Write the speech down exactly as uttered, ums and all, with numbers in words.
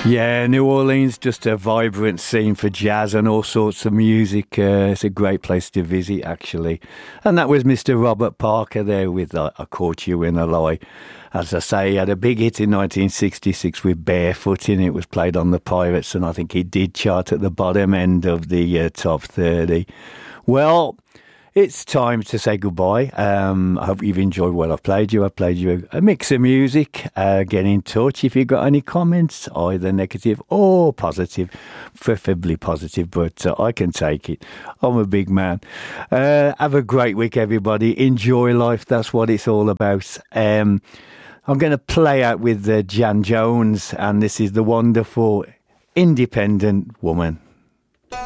Yeah, New Orleans, just a vibrant scene for jazz and all sorts of music. Uh, it's a great place to visit, actually. And that was Mister Robert Parker there with uh, I Caught You in a Lie. As I say, he had a big hit in nineteen sixty-six with Barefootin'. It was played on the Pirates, and I think he did chart at the bottom end of the uh, top thirty. Well, it's time to say goodbye. Um, I hope you've enjoyed what I've played you. I've played you a mix of music. Uh, get in touch if you've got any comments, either negative or positive, preferably positive, but uh, I can take it. I'm a big man. Uh, have a great week, everybody. Enjoy life. That's what it's all about. Um, I'm going to play out with uh, Jan Jones, and this is the wonderful Independent Woman.